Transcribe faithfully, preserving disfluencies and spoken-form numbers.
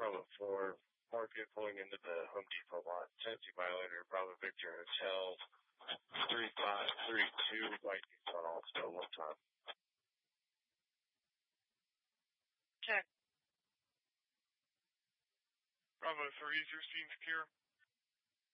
Bravo four, market pulling into the Home Depot lot. Tennessee violator, Bravo Victor Hotel, three five three two, Vikings on all still one time. Check. Bravo three, is your scene secure?